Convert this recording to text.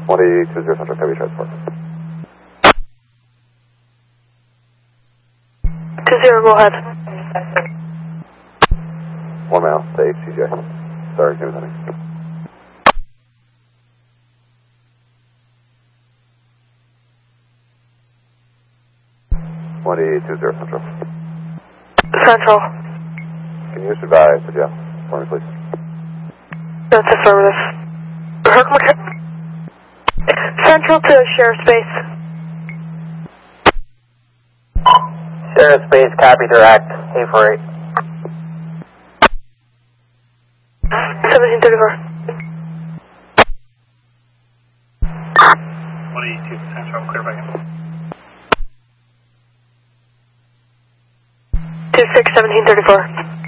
182 Central, heavy transport. 20, go ahead. 1 mile to HCJ. Sorry, give us anything. Central. Central. Can you advise the jail for me, please? That's affirmative. Central to share space. Share space, copy direct, A48. 1734. 182 Central, clear back in. 26, 1734.